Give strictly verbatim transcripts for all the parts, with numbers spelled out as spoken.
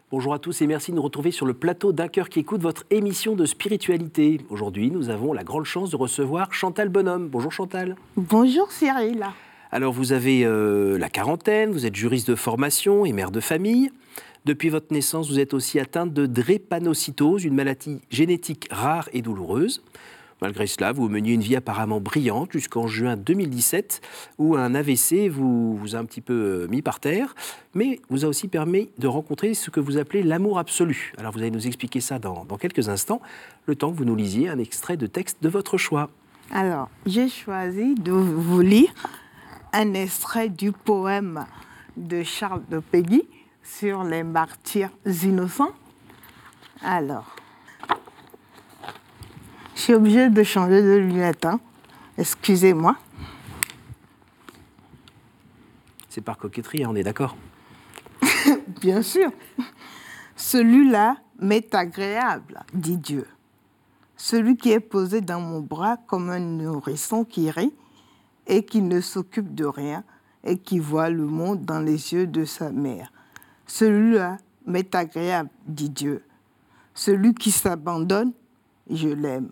Bonjour à tous et merci de nous retrouver sur le plateau d'Un cœur qui écoute, votre émission de spiritualité. Aujourd'hui, nous avons la grande chance de recevoir Chantal Bonhomme. Bonjour Chantal. Bonjour Cyril. Alors vous avez euh, la quarantaine, vous êtes juriste de formation et mère de famille. Depuis votre naissance, vous êtes aussi atteinte de drépanocytose, une maladie génétique rare et douloureuse. Malgré cela, vous meniez une vie apparemment brillante jusqu'en juin deux mille dix-sept, où un A V C vous, vous a un petit peu mis par terre, mais vous a aussi permis de rencontrer ce que vous appelez l'amour absolu. Alors vous allez nous expliquer ça dans, dans quelques instants, le temps que vous nous lisiez un extrait de texte de votre choix. Alors, j'ai choisi de vous lire un extrait du poème de Charles de Péguy sur les martyrs innocents. Alors... Je suis obligée de changer de lunettes, hein. Excusez-moi. C'est par coquetterie, hein, on est d'accord? Bien sûr. Celui-là m'est agréable, dit Dieu. Celui qui est posé dans mon bras comme un nourrisson qui rit et qui ne s'occupe de rien et qui voit le monde dans les yeux de sa mère. Celui-là m'est agréable, dit Dieu. Celui qui s'abandonne, je l'aime.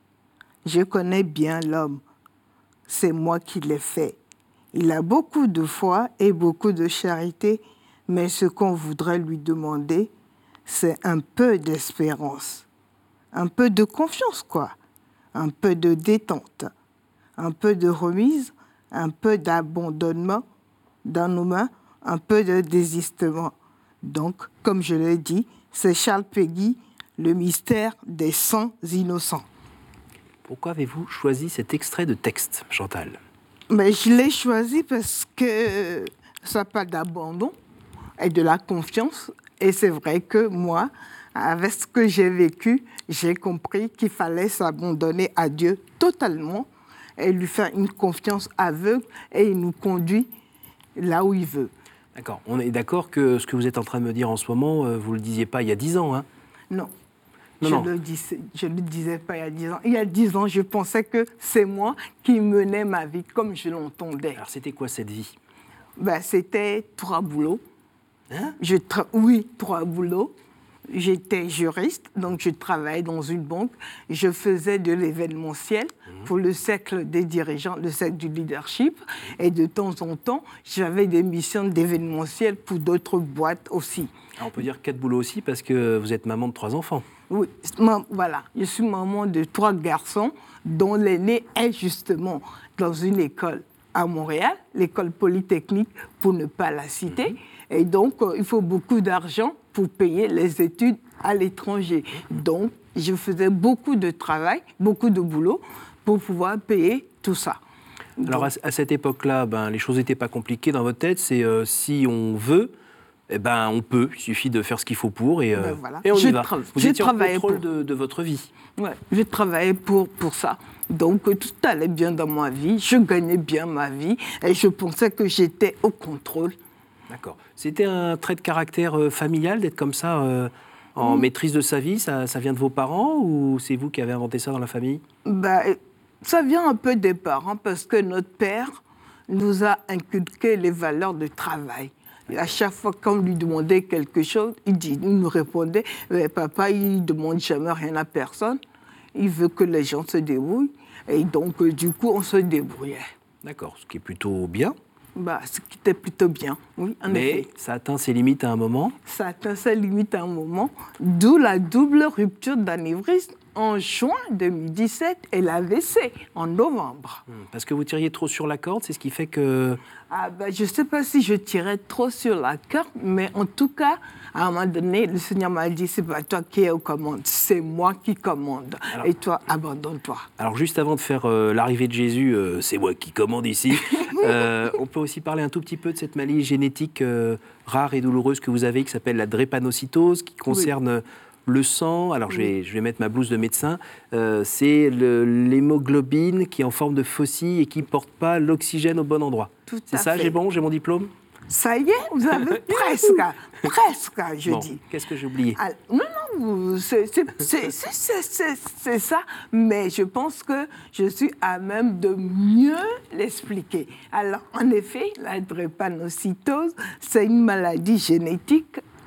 Je connais bien l'homme. C'est moi qui l'ai fait. Il a beaucoup de foi et beaucoup de charité, mais ce qu'on voudrait lui demander, c'est un peu d'espérance, un peu de confiance, quoi, un peu de détente, un peu de remise, un peu d'abandonnement dans nos mains, un peu de désistement. Donc, comme je l'ai dit, c'est Charles Péguy, le mystère des sangs innocents. Pourquoi avez-vous choisi cet extrait de texte, Chantal? Mais je l'ai choisi parce que ça parle d'abandon et de la confiance. Et c'est vrai que moi, avec ce que j'ai vécu, j'ai compris qu'il fallait s'abandonner à Dieu totalement et lui faire une confiance aveugle et il nous conduit là où il veut. D'accord. On est d'accord que ce que vous êtes en train de me dire en ce moment, vous ne le disiez pas il y a dix ans, hein? Non. Non, je non. ne le, dis, je le disais pas il y a dix ans. Il y a dix ans, je pensais que c'est moi qui menais ma vie comme je l'entendais. Alors, c'était quoi cette vie? Ben, c'était trois boulots. Hein? je tra- Oui, trois boulots. J'étais juriste, donc je travaillais dans une banque. Je faisais de l'événementiel mmh. pour le cercle des dirigeants, le cercle du leadership. Et de temps en temps, j'avais des missions d'événementiel pour d'autres boîtes aussi. Alors, on peut dire quatre boulots aussi parce que vous êtes maman de trois enfants. Oui, voilà. Je suis maman de trois garçons, dont l'aîné est justement dans une école à Montréal, l'école polytechnique, pour ne pas la citer. Mmh. Et donc, euh, il faut beaucoup d'argent pour payer les études à l'étranger. Donc, je faisais beaucoup de travail, beaucoup de boulot pour pouvoir payer tout ça. Alors, donc, à, à cette époque-là, ben, les choses n'étaient pas compliquées dans votre tête. C'est euh, si on veut, eh ben, on peut. Il suffit de faire ce qu'il faut pour et, euh, ben voilà. et on je y va. Tra- Vous étiez en contrôle pour... de, de votre vie. Oui, je travaillais pour, pour ça. Donc, tout allait bien dans ma vie. Je gagnais bien ma vie et je pensais que j'étais au contrôle. D'accord. C'était un trait de caractère euh, familial d'être comme ça, euh, en mmh. maîtrise de sa vie, ça, ça vient de vos parents ou c'est vous qui avez inventé ça dans la famille? Ben, ça vient un peu des parents parce que notre père nous a inculqué les valeurs de travail. Et à chaque fois qu'on lui demandait quelque chose, il, dit, il nous répondait eh, « Papa, il ne demande jamais rien à personne. Il veut que les gens se débrouillent. » Et donc, euh, du coup, on se débrouillait. D'accord, ce qui est plutôt bien. Bah, ce qui était plutôt bien, oui, en Mais effet. ça atteint ses limites à un moment. Ça atteint ses limites à un moment, d'où la double rupture d'anévrisme en juin deux mille dix-sept et l'A V C en novembre. Parce que vous tiriez trop sur la corde, c'est ce qui fait que... Ah ben, je ne sais pas si je tirais trop sur la corde, mais en tout cas, à un moment donné, le Seigneur m'a dit, c'est pas toi qui es aux commandes, c'est moi qui commande. Alors, et toi, abandonne-toi. Alors juste avant de faire euh, l'arrivée de Jésus, euh, c'est moi qui commande ici, euh, on peut aussi parler un tout petit peu de cette maladie génétique euh, rare et douloureuse que vous avez, qui s'appelle la drépanocytose, qui concerne... Oui. Le sang, alors je vais, je vais mettre ma blouse de médecin, euh, c'est le, l'hémoglobine qui est en forme de faucille et qui ne porte pas l'oxygène au bon endroit. Tout c'est ça, fait. J'ai bon, j'ai mon diplôme? Ça y est, vous avez presque, presque, je bon, dis. Qu'est-ce que j'ai oublié? Ah, non, non, c'est, c'est, c'est, c'est, c'est, c'est ça, mais je pense que je suis à même de mieux l'expliquer. Alors, en effet, la drépanocytose, c'est une maladie génétique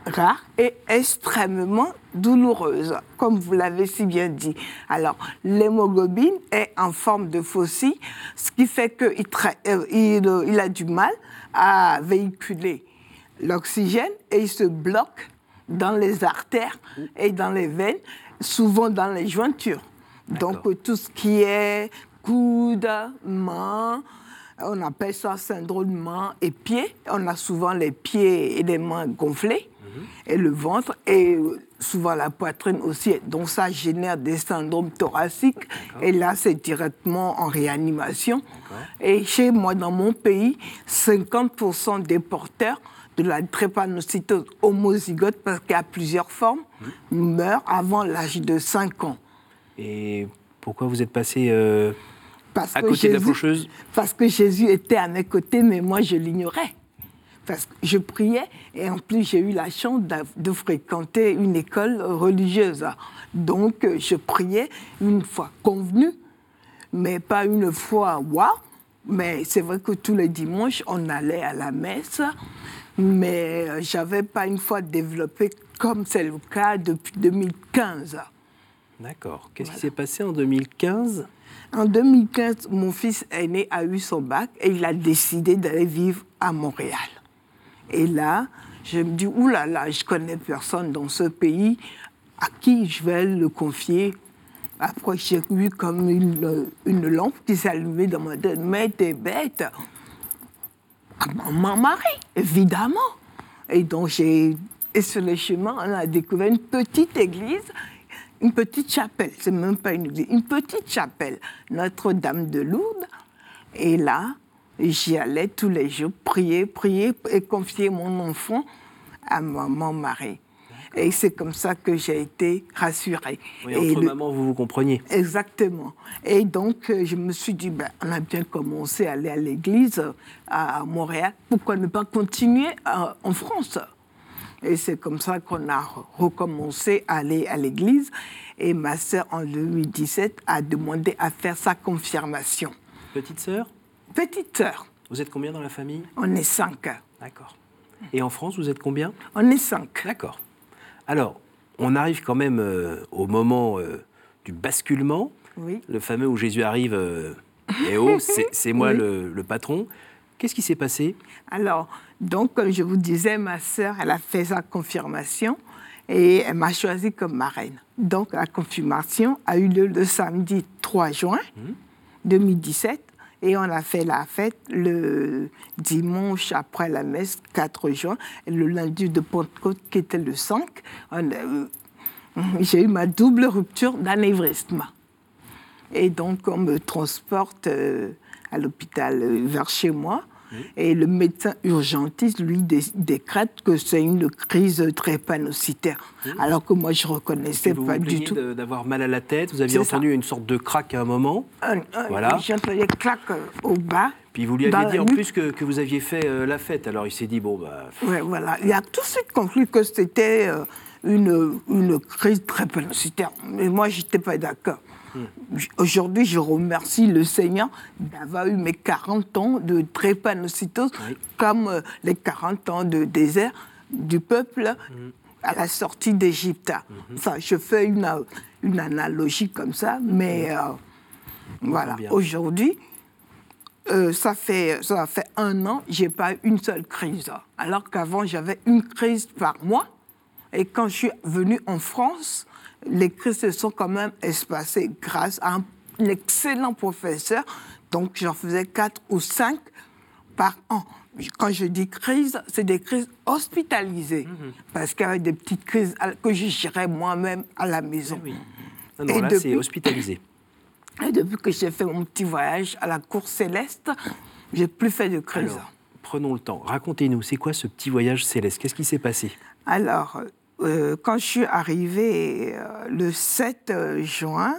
rare et extrêmement douloureuse, comme vous l'avez si bien dit. Alors, l'hémoglobine est en forme de faucille, ce qui fait qu'il euh, il, euh, il a du mal à véhiculer l'oxygène et il se bloque dans les artères et dans les veines, souvent dans les jointures. Donc, tout ce qui est coude, main, on appelle ça syndrome main et pied. On a souvent les pieds et les mains gonflés, mmh. et le ventre, et souvent la poitrine aussi. Donc ça génère des syndromes thoraciques. D'accord. Et là, c'est directement en réanimation. D'accord. Et chez moi, dans mon pays, cinquante pour cent des porteurs de la drépanocytose homozygote, parce qu'il y a plusieurs formes, mmh. meurent avant l'âge de cinq ans. Et pourquoi vous êtes passé... Euh... Parce à que, côté Jésus, de la faucheuse. Parce que Jésus était à mes côtés, mais moi, je l'ignorais. Parce que je priais, et en plus, j'ai eu la chance de, de fréquenter une école religieuse. Donc, je priais une fois convenue, mais pas une fois waouh. Mais c'est vrai que tous les dimanches, on allait à la messe, mais je n'avais pas une fois développé, comme c'est le cas depuis deux mille quinze. D'accord. Qu'est-ce Voilà. qui s'est passé en deux mille quinze ? En deux mille quinze, mon fils aîné a eu son bac et il a décidé d'aller vivre à Montréal. Et là, je me dis, oulala, je ne connais personne dans ce pays, à qui je vais le confier. Après, j'ai vu comme une, une lampe qui s'allumait dans ma tête. Mais t'es bête. Mon mari, évidemment. Et donc, j'ai... Et sur le chemin, on a découvert une petite église. Une petite chapelle, c'est même pas une église, une petite chapelle, Notre-Dame de Lourdes. Et là, j'y allais tous les jours, prier, prier et confier mon enfant à mon mari. Et c'est comme ça que j'ai été rassurée. Oui, entre et le... maman, vous vous compreniez. Exactement. Et donc, je me suis dit, ben, on a bien commencé à aller à l'église à Montréal. Pourquoi ne pas continuer à, en France ? Et c'est comme ça qu'on a recommencé à aller à l'église. Et ma sœur, en deux mille dix-sept, a demandé à faire sa confirmation. Petite sœur ? Petite sœur. Vous êtes combien dans la famille ? On est cinq. D'accord. Et en France, vous êtes combien ? On est cinq. D'accord. Alors, on arrive quand même euh, au moment euh, du basculement. Oui. Le fameux où Jésus arrive, euh, eh oh, c'est, c'est moi oui. le, le patron. Qu'est-ce qui s'est passé ? Alors, donc, comme je vous disais, ma sœur, elle a fait sa confirmation et elle m'a choisie comme marraine. Donc, la confirmation a eu lieu le samedi trois juin mmh. deux mille dix-sept et on a fait la fête le dimanche après la messe quatre juin et le lundi de Pentecôte qui était le cinq. On a, euh, j'ai eu ma double rupture d'anévrisme. Et donc, on me transporte euh, à l'hôpital euh, vers chez moi. Mmh. Et le médecin urgentiste, lui, dé- décrète que c'est une crise drépanocytaire. Mmh. Alors que moi, je ne reconnaissais vous pas vous du tout. De, d'avoir mal à la tête, vous aviez C'est entendu ça. une sorte de craque à un moment. Un, un, voilà. J'entendais claque au bas. Puis vous lui aviez dit en plus que, que vous aviez fait euh, la fête. Alors il s'est dit, bon, bah... Oui, voilà. Il a tout de suite conclu que c'était euh, une, une crise drépanocytaire. Mais moi, je n'étais pas d'accord. Mmh. Aujourd'hui, je remercie le Seigneur d'avoir eu mes quarante ans de drépanocytose, oui. comme euh, les quarante ans de désert du peuple mmh. à la sortie d'Égypte. Mmh. Enfin, je fais une, une analogie comme ça, mais euh, voilà. Aujourd'hui, euh, ça, fait, ça fait un an, je n'ai pas eu une seule crise. Alors qu'avant, j'avais une crise par mois. Et quand je suis venue en France, les crises se sont quand même espacées grâce à un excellent professeur. Donc, j'en faisais quatre ou cinq par an. Quand je dis crise, c'est des crises hospitalisées. Mmh. Parce qu'il y avait des petites crises que je gérais moi-même à la maison. Oui. Non, non, et là, depuis, c'est hospitalisé. Et depuis que j'ai fait mon petit voyage à la Cour Céleste, je n'ai plus fait de crise. Alors, prenons le temps. Racontez-nous, c'est quoi ce petit voyage céleste ? Qu'est-ce qui s'est passé ? Alors... Euh, quand je suis arrivée euh, le sept juin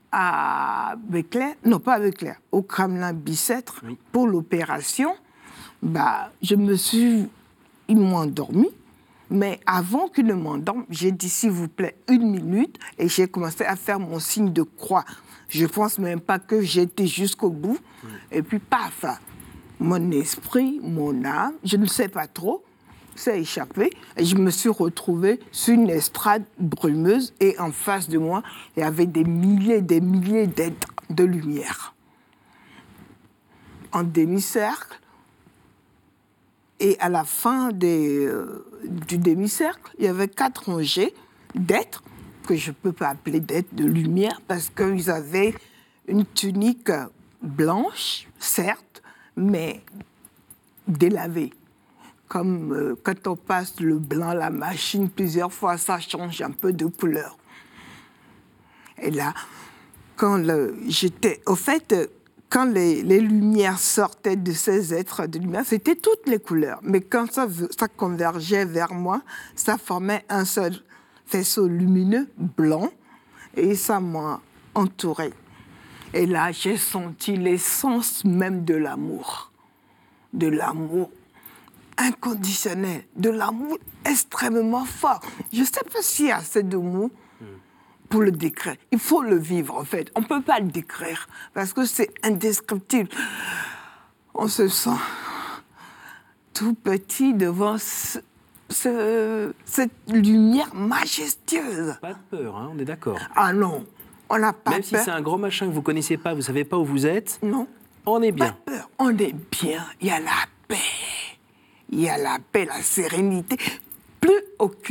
à Béclair, non pas à Béclair, au Kremlin-Bicêtre, oui. pour l'opération, bah, je me suis... Ils m'ont endormi, mais avant qu'ils ne m'endorment, j'ai dit s'il vous plaît une minute et j'ai commencé à faire mon signe de croix. Je ne pense même pas que j'étais jusqu'au bout. Oui. Et puis paf, mon esprit, mon âme, je ne sais pas trop, s'est échappé et je me suis retrouvée sur une estrade brumeuse et en face de moi, il y avait des milliers et des milliers d'êtres de lumière. En demi-cercle. Et à la fin des, euh, du demi-cercle, il y avait quatre rangées d'êtres, que je ne peux pas appeler d'êtres de lumière, parce qu'ils avaient une tunique blanche, certes, mais délavée. Comme euh, quand on passe le blanc à la machine plusieurs fois, ça change un peu de couleur. Et là, quand le, j'étais... Au fait, quand les, les lumières sortaient de ces êtres de lumière, c'était toutes les couleurs. Mais quand ça, ça convergeait vers moi, ça formait un seul faisceau lumineux blanc et ça m'a entourée. Et là, j'ai senti l'essence même de l'amour. De l'amour inconditionnel, de l'amour extrêmement fort. Je ne sais pas s'il y a assez de mots pour le décrire. Il faut le vivre, en fait. On ne peut pas le décrire, parce que c'est indescriptible. On se sent tout petit devant ce, ce, cette lumière majestueuse. Pas de peur, hein, on est d'accord. Ah non, on n'a pas Même peur. si c'est un grand machin que vous ne connaissez pas, vous ne savez pas où vous êtes, non, on est bien. Pas de peur, on est bien. Il y a la paix. Il y a la paix, la sérénité. Plus aucune